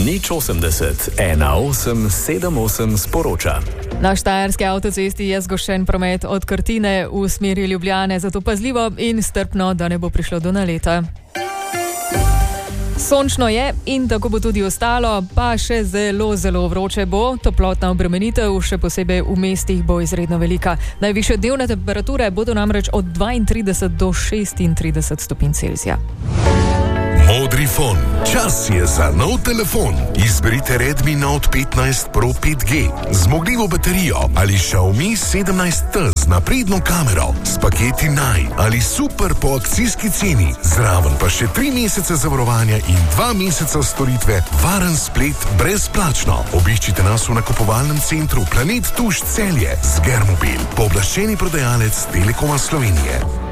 080 1878 sporoča. Na štajerski avtocesti je zgoščen promet od Krtine v smeri Ljubljane, zato pazljivo in strpno, da ne bo prišlo do naleta. Sončno je in tako bo tudi ostalo, pa še zelo vroče bo. Toplotna obremenitev, še posebej v mestih, bo izredno velika. Najvišje dnevne temperature bodo namreč od 32 do 36 stopinj Celzija. Modri fon. Čas je za nov telefon. Izberite Redmi Note 15 Pro 5G. Zmogljivo baterijo ali Xiaomi 17T z napredno kamero. S paketi Naj ali Super po akcijski ceni. Zraven pa še 3 mesece zavarovanja in 2 meseca storitve. Varen splet brezplačno. Obiščite nas v nakupovalnem centru Planet Tuš Celje z Germobil. Pooblaščeni prodajalec Telekoma Slovenije.